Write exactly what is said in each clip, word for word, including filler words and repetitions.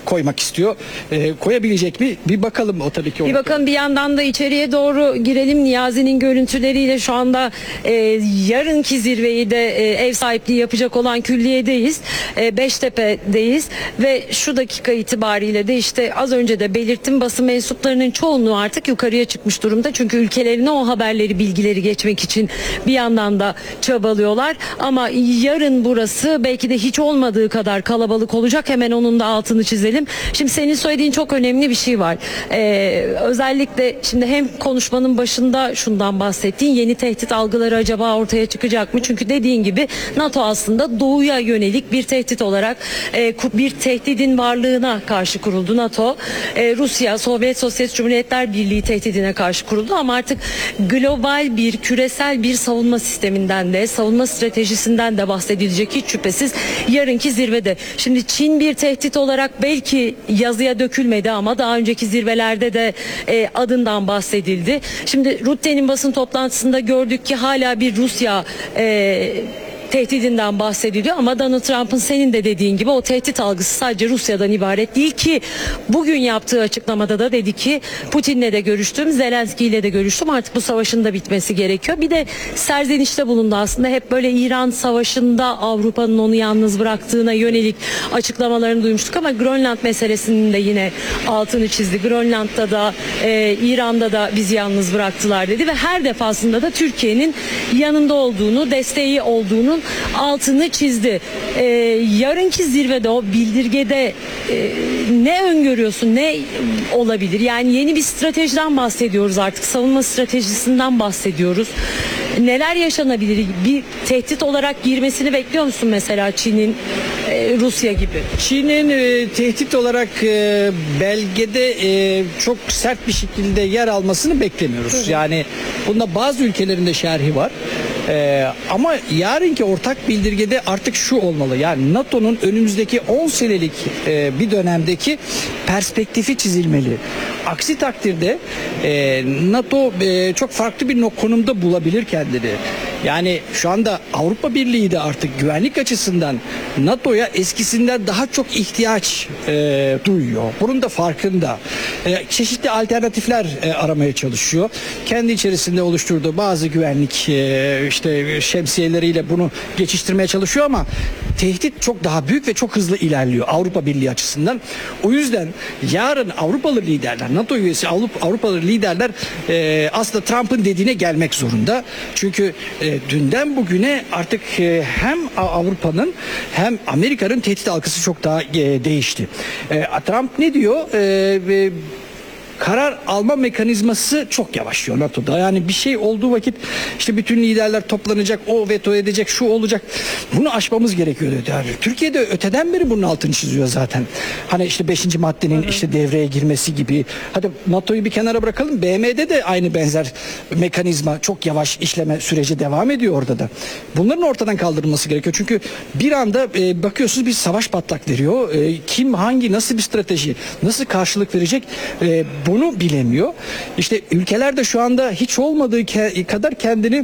koymak istiyor. E, koyabilecek mi? Bir bakalım o tabii ki. Bir bakalım, bir yandan da içeriye doğru girelim. Niyazi'nin görüntüleriyle şu anda e, yarınki zirveyi de e, ev sahipliği yapacak olan külliyedeyiz. E, Beştepe'deyiz ve şu dakika itibariyle de işte az önce de belirttim, basın mensuplarının çoğunluğu artık yukarıya çıkmış durumda. Çünkü ülkelerine o haberleri, bilgileri geçmek için bir yandan da çabalıyorlar. Ama yarın burası belki de hiç olmadığı kadar kalabalık olacak. Hemen onun da altını çizelim. Şimdi senin söylediğin çok önemli bir şey var. Ee, özellikle şimdi hem konuşmanın başında şundan bahsettiğin yeni tehdit algıları acaba ortaya çıkacak mı? Çünkü dediğin gibi NATO aslında doğuya yönelik bir tehdit olarak e, bir tehdidin varlığına karşı kuruldu NATO. E, Rusya, Sovyet Sosyalist Cumhuriyetler Birliği tehdidine karşı kuruldu ama artık global bir, küresel bir savunma sisteminden de, savunma stratejisinden de bahsedilecek hiç şüphesiz yarınki zirvede. Şimdi Çin bir tehdit olarak belki yazıya dökülmedi ama daha önceki zirvelerde de e, adından bahsedildi. Şimdi Rutte'nin basın toplantısında gördük ki hala bir Rusya e, tehdidinden bahsediliyor ama Donald Trump'ın senin de dediğin gibi o tehdit algısı sadece Rusya'dan ibaret değil ki bugün yaptığı açıklamada da dedi ki Putin'le de görüştüm, Zelenski ile de görüştüm, artık bu savaşın da bitmesi gerekiyor. Bir de serzenişte bulundu aslında, hep böyle İran savaşında Avrupa'nın onu yalnız bıraktığına yönelik açıklamalarını duymuştuk ama Grönland meselesinin de yine altını çizdi. Grönland'da da e, İran'da da bizi yalnız bıraktılar dedi ve her defasında da Türkiye'nin yanında olduğunu, desteği olduğunu altını çizdi. Ee, yarınki zirvede o bildirgede e, ne öngörüyorsun? Ne olabilir? Yani yeni bir stratejiden bahsediyoruz artık. Savunma stratejisinden bahsediyoruz. Neler yaşanabilir? Bir tehdit olarak girmesini bekliyor musun mesela Çin'in, e, Rusya gibi? Çin'in e, tehdit olarak e, belgede e, çok sert bir şekilde yer almasını beklemiyoruz. Hı hı. Yani bunda bazı ülkelerin de şerhi var. Ee, ama yarınki ortak bildirgede artık şu olmalı. Yani NATO'nun önümüzdeki on senelik e, bir dönemdeki perspektifi çizilmeli. Aksi takdirde e, NATO e, çok farklı bir konumda bulabilir kendini. Yani şu anda Avrupa Birliği de artık güvenlik açısından NATO'ya eskisinden daha çok ihtiyaç e, duyuyor. Bunun da farkında. E, çeşitli alternatifler e, aramaya çalışıyor. Kendi içerisinde oluşturduğu bazı güvenlik e, işte şemsiyeleriyle bunu geçiştirmeye çalışıyor ama tehdit çok daha büyük ve çok hızlı ilerliyor Avrupa Birliği açısından. O yüzden yarın Avrupalı liderler, NATO üyesi Avrupa, Avrupalı liderler e, aslında Trump'ın dediğine gelmek zorunda. Çünkü e, dünden bugüne artık e, hem Avrupa'nın hem Amerika'nın tehdit algısı çok daha e, değişti. E, Trump ne diyor? E, e, Karar alma mekanizması çok yavaşlıyor NATO'da. Yani bir şey olduğu vakit işte bütün liderler toplanacak, o veto edecek, şu olacak. Bunu aşmamız gerekiyor dedi. Yani Türkiye'de öteden beri bunun altını çiziyor zaten. Hani işte beşinci maddenin işte devreye girmesi gibi. Hadi NATO'yu bir kenara bırakalım. B M'de de aynı benzer mekanizma çok yavaş işleme süreci devam ediyor orada da. Bunların ortadan kaldırılması gerekiyor. Çünkü bir anda e, bakıyorsunuz bir savaş patlak veriyor. E, kim hangi nasıl bir strateji, nasıl karşılık verecek? E, Bunu bilemiyor. İşte ülkeler de şu anda hiç olmadığı ke- kadar kendini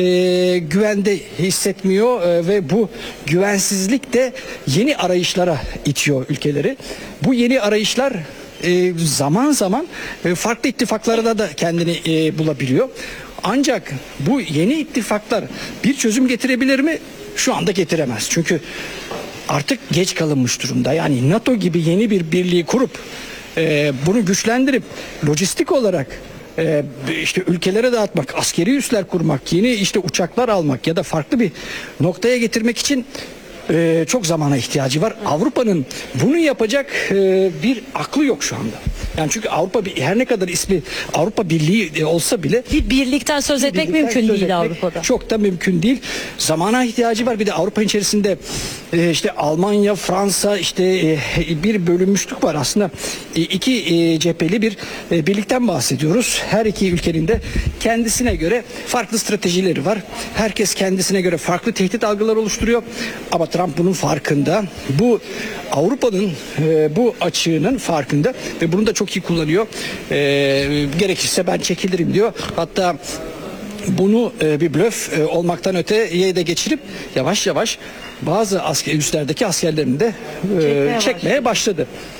e, güvende hissetmiyor e, ve bu güvensizlik de yeni arayışlara itiyor ülkeleri. Bu yeni arayışlar e, zaman zaman e, farklı ittifaklarda da kendini e, bulabiliyor. Ancak bu yeni ittifaklar bir çözüm getirebilir mi? Şu anda getiremez. Çünkü artık geç kalınmış durumda. Yani NATO gibi yeni bir birliği kurup Ee, bunu güçlendirip lojistik olarak e, işte ülkelere dağıtmak, askeri üsler kurmak, yeni işte uçaklar almak ya da farklı bir noktaya getirmek için e, çok zamana ihtiyacı var. Avrupa'nın bunu yapacak e, bir aklı yok şu anda. Yani çünkü Avrupa her ne kadar ismi Avrupa Birliği olsa bile Bir birlikten söz etmek mümkün değil etmek Avrupa'da. Çok da mümkün değil. Zamana ihtiyacı var. Bir de Avrupa içerisinde e, işte Almanya, Fransa işte e, bir bölünmüşlük var. Aslında e, iki e, cepheli bir e, birlikten bahsediyoruz. Her iki ülkenin de kendisine göre farklı stratejileri var. Herkes kendisine göre farklı tehdit algıları oluşturuyor. Ama Trump bunun farkında. Bu Avrupa'nın e, bu açığının farkında ve bunu da çok iyi kullanıyor. E, gerekirse ben çekilirim diyor. Hatta bunu e, bir blöf e, olmaktan öteye de geçirip yavaş yavaş bazı asker, üslerdeki askerlerini de e, çekmeye başladı.